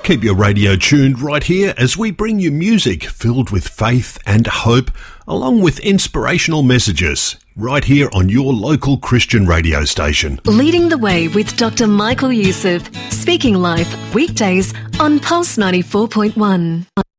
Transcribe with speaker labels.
Speaker 1: Keep your radio tuned right here as we bring you music filled with faith and hope, along with inspirational messages, right here on your local Christian radio station.
Speaker 2: Leading the Way with Dr. Michael Youssef, speaking live weekdays on Pulse 94.1.